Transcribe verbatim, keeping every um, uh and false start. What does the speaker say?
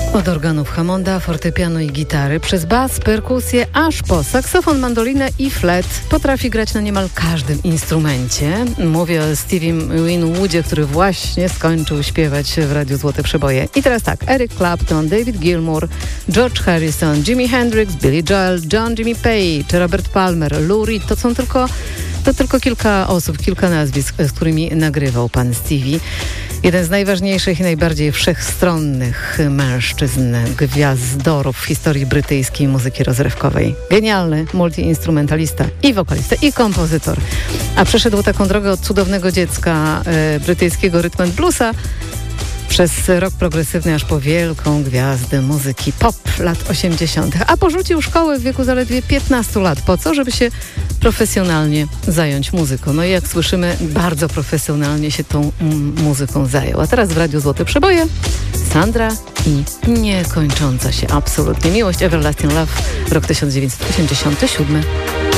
Od organów Hammonda, fortepianu i gitary, przez bas, perkusję, aż po saksofon, mandolinę i flet potrafi grać na niemal każdym instrumencie. Mówię o Stevie Winwoodzie, który właśnie skończył śpiewać w Radiu Złote Przeboje. I teraz tak, Eric Clapton, David Gilmour, George Harrison, Jimi Hendrix, Billy Joel, John Jimmy Page, Robert Palmer, Lou Reed, to są tylko, to tylko kilka osób, kilka nazwisk, z którymi nagrywał pan Stevie. Jeden z najważniejszych i najbardziej wszechstronnych mężczyzn, gwiazdorów w historii brytyjskiej muzyki rozrywkowej. Genialny multiinstrumentalista i wokalista, i kompozytor. A przeszedł taką drogę od cudownego dziecka e, brytyjskiego rhythm and bluesa przez rok progresywny aż po wielką gwiazdę muzyki pop lat osiemdziesiątych. A porzucił szkołę w wieku zaledwie piętnastu lat. Po co? Żeby się profesjonalnie zająć muzyką. No i jak słyszymy, bardzo profesjonalnie się tą m- muzyką zajął. A teraz w Radiu Złote Przeboje Sandra i niekończąca się absolutnie miłość, Everlasting Love, rok tysiąc dziewięćset osiemdziesiąty siódmy.